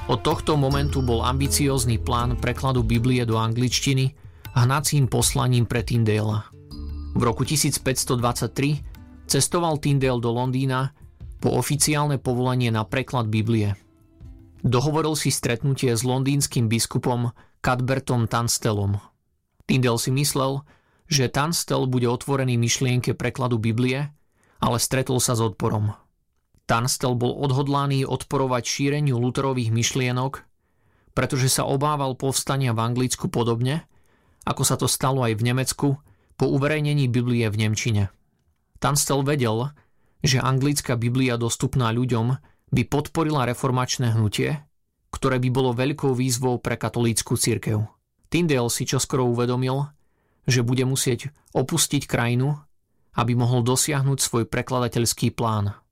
Od tohto momentu bol ambiciózny plán prekladu Biblie do angličtiny hnacím poslaním pre Tyndala. V roku 1523 cestoval Tyndale do Londýna po oficiálne povolenie na preklad Biblie. Dohovoril si stretnutie s londýnskym biskupom Cuthbertom Tunstallom. Tyndale si myslel, že Tunstall bude otvorený myšlienke prekladu Biblie, ale stretol sa s odporom. Tunstall bol odhodlaný odporovať šíreniu Lutherových myšlienok, pretože sa obával povstania v Anglicku podobne, ako sa to stalo aj v Nemecku po uverejnení Biblie v nemčine. Tunstall vedel, že anglická Biblia dostupná ľuďom by podporila reformačné hnutie, ktoré by bolo veľkou výzvou pre katolícku cirkev. Tyndale si čoskoro uvedomil, že bude musieť opustiť krajinu, aby mohol dosiahnuť svoj prekladateľský plán.